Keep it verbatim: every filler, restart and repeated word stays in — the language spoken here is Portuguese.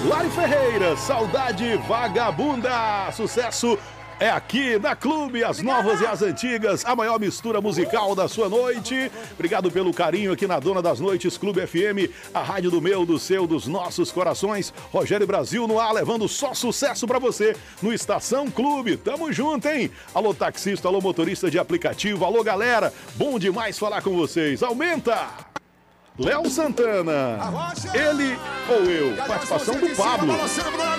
Lari Ferreira, Saudade Vagabunda. Sucesso é aqui na Clube, as novas e as antigas, a maior mistura musical da sua noite. Obrigado pelo carinho aqui na Dona das Noites, Clube F M, a rádio do meu, do seu, dos nossos corações. Rogério Brasil no ar, levando só sucesso pra você no Estação Clube. Tamo junto, hein? Alô taxista, alô motorista de aplicativo, alô galera, bom demais falar com vocês. Aumenta! Léo Santana, ele ou eu? Participação do Pablo.